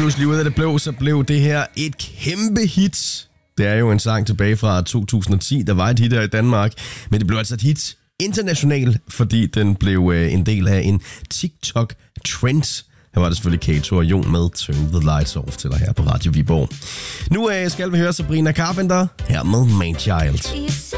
pludselig ud af det blå, så blev det her et kæmpe hit. Det er jo en sang tilbage fra 2010, der var et hit her i Danmark, men det blev altså et hit internationalt, fordi den blev en del af en TikTok-trend. Her var det selvfølgelig Kato og Jon med Turn the Lights Off til dig her på Radio Viborg. Nu skal vi høre Sabrina Carpenter her med Man Child.